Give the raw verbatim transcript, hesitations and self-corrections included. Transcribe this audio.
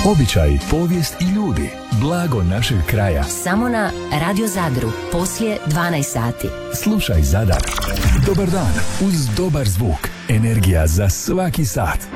Običaji, povijest i ljudi. Blago našeg kraja. Samo na Radio Zadru, poslije dvanaest sati. Slušaj Zadar. Dobar dan uz dobar zvuk. Energija za svaki sat.